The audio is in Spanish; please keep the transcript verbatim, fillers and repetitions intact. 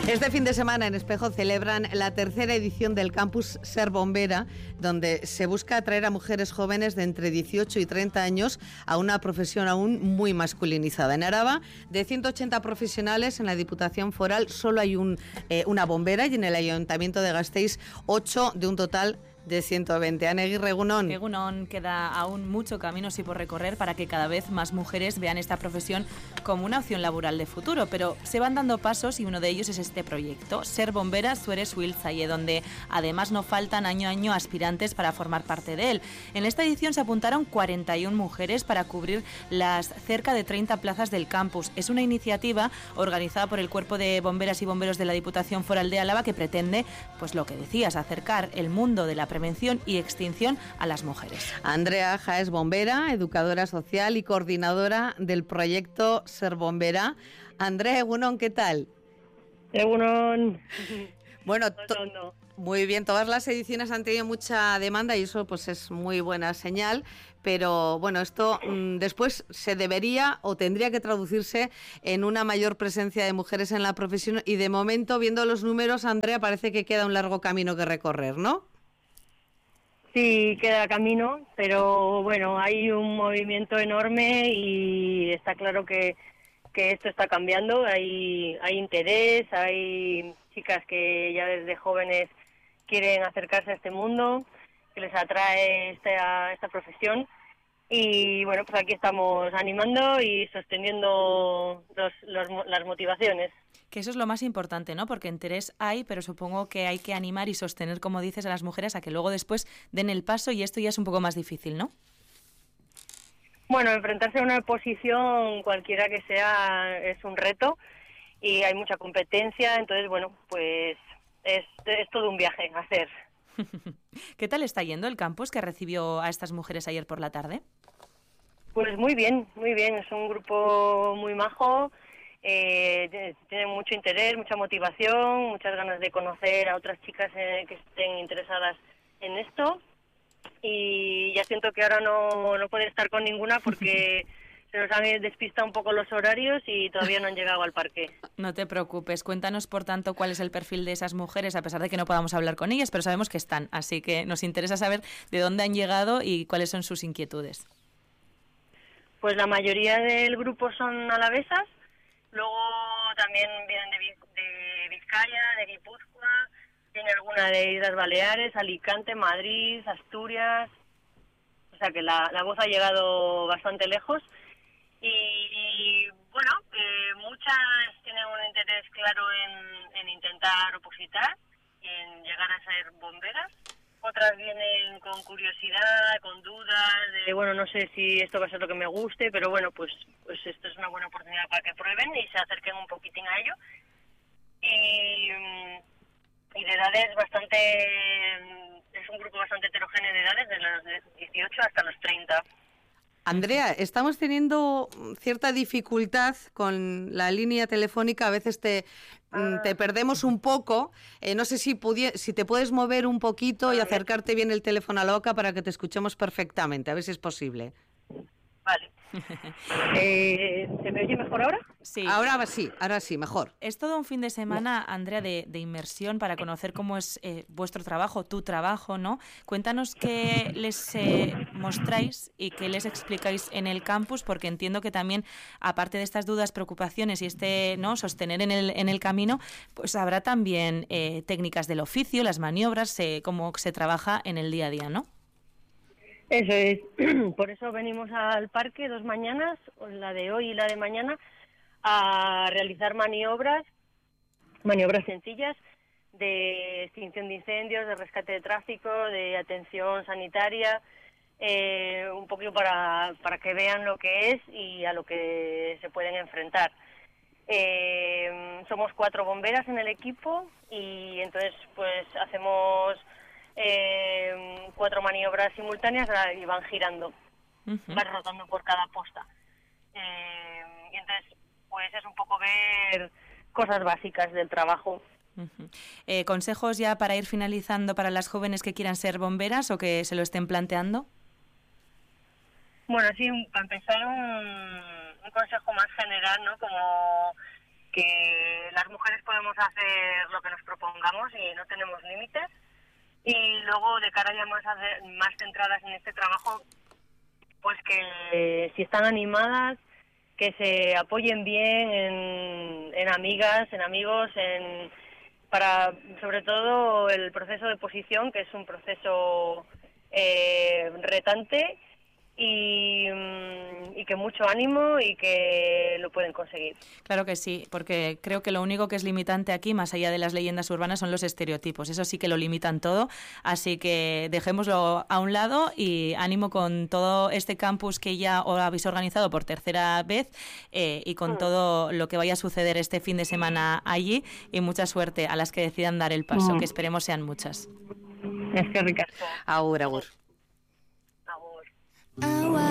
Este fin de semana en Espejo celebran la tercera edición del Campus Ser Bombera, donde se busca atraer a mujeres jóvenes de entre dieciocho y treinta años a una profesión aún muy masculinizada. En Araba, de ciento ochenta profesionales, en la Diputación Foral solo hay un, eh, una bombera, y en el Ayuntamiento de Gasteiz ocho de un total de ciento veinte. Anegui Egunon. Egunon, queda aún mucho camino sí por recorrer para que cada vez más mujeres vean esta profesión como una opción laboral de futuro, pero se van dando pasos y uno de ellos es este proyecto, Ser Bombera Sueres Wilzaye, donde además no faltan año a año aspirantes para formar parte de él. En esta edición se apuntaron cuarenta y una mujeres para cubrir las cerca de treinta plazas del campus. Es una iniciativa organizada por el Cuerpo de Bomberas y Bomberos de la Diputación Foral de Álava que pretende, pues lo que decías, acercar el mundo de la prevención y extinción a las mujeres. Andrea Aja es bombera, educadora social y coordinadora del proyecto Ser Bombera. Andrea, Egunon, ¿qué tal? Egunon. Bueno, to- muy bien, todas las ediciones han tenido mucha demanda y eso pues es muy buena señal, pero bueno, esto mmm, después se debería o tendría que traducirse en una mayor presencia de mujeres en la profesión y de momento, viendo los números, Andrea, parece que queda un largo camino que recorrer, ¿no? Sí, queda camino, pero bueno, hay un movimiento enorme y está claro que, que esto está cambiando. Hay, hay interés, hay chicas que ya desde jóvenes quieren acercarse a este mundo, que les atrae esta, esta profesión. Y bueno, pues aquí estamos animando y sosteniendo los, los, las motivaciones. Que eso es lo más importante, ¿no? Porque interés hay, pero supongo que hay que animar y sostener, como dices, a las mujeres a que luego después den el paso y esto ya es un poco más difícil, ¿no? Bueno, enfrentarse a una posición cualquiera que sea es un reto y hay mucha competencia, entonces, bueno, pues es, es todo un viaje a hacer. ¿Qué tal está yendo el campus que recibió a estas mujeres ayer por la tarde? Pues muy bien, muy bien, es un grupo muy majo. Eh, tienen mucho interés, mucha motivación, muchas ganas de conocer a otras chicas eh, que estén interesadas en esto, y ya siento que ahora no, no pueden estar con ninguna porque se nos han despistado un poco los horarios y todavía no han llegado al parque. No te preocupes, cuéntanos por tanto cuál es el perfil de esas mujeres, a pesar de que no podamos hablar con ellas, pero sabemos que están, así que nos interesa saber de dónde han llegado y cuáles son sus inquietudes. Pues la mayoría del grupo son alavesas. Luego también vienen de, de Vizcaya, de Guipúzcoa, tiene alguna de Islas Baleares, Alicante, Madrid, Asturias. O sea que la, la voz ha llegado bastante lejos. Y, y bueno, eh, muchas tienen un interés claro en, en intentar opositar, en llegar a ser bomberas. Otras vienen con curiosidad, con dudas, de bueno, no sé si esto va a ser lo que me guste, pero bueno, pues pues esto es una buena oportunidad para que prueben y se acerquen un poquitín a ello. Y, y de edades bastante, es un grupo bastante heterogéneo de edades, de los dieciocho hasta los treinta. Andrea, estamos teniendo cierta dificultad con la línea telefónica, a veces te, ah. te perdemos un poco. Eh, no sé si, pudi- si te puedes mover un poquito y acercarte bien el teléfono a la boca para que te escuchemos perfectamente, a ver si es posible. Vale. eh, ¿Se me oye mejor ahora? Sí. Ahora sí, ahora sí, mejor. Es todo un fin de semana, Andrea, de, de inmersión para conocer cómo es eh, vuestro trabajo, tu trabajo, ¿no? Cuéntanos qué les eh, mostráis y qué les explicáis en el campus, porque entiendo que también, aparte de estas dudas, preocupaciones y este no sostener en el, en el camino, pues habrá también eh, técnicas del oficio, las maniobras, eh, cómo se trabaja en el día a día, ¿no? Eso es. Por eso venimos al parque dos mañanas, la de hoy y la de mañana, a realizar maniobras, maniobras sencillas de extinción de incendios, de rescate de tráfico, de atención sanitaria, eh, un poquito para, para que vean lo que es y a lo que se pueden enfrentar. Eh, somos cuatro bomberas en el equipo y entonces pues hacemos eh, cuatro maniobras simultáneas y van girando, uh-huh. van rotando por cada posta. Eh, y entonces pues es un poco ver cosas básicas del trabajo. Uh-huh. Eh, ¿Consejos ya para ir finalizando para las jóvenes que quieran ser bomberas o que se lo estén planteando? Bueno, sí, para empezar un, un consejo más general, ¿no? Como que la las mujeres podemos hacer lo que nos propongamos y no tenemos límites. Y luego, de cara ya más, a, más centradas en este trabajo, pues que eh, si están animadas, que se apoyen bien en, en amigas, en amigos, en para sobre todo el proceso de posición, que es un proceso eh, retante, y, y que mucho ánimo y que lo pueden conseguir. Claro que sí, porque creo que lo único que es limitante aquí, más allá de las leyendas urbanas, son los estereotipos. Eso sí que lo limitan todo, así que dejémoslo a un lado y ánimo con todo este campus que ya habéis organizado por tercera vez eh, y con mm. todo lo que vaya a suceder este fin de semana allí, y mucha suerte a las que decidan dar el paso, mm. que esperemos sean muchas. Es que ricasco. Agur, agur. Agur.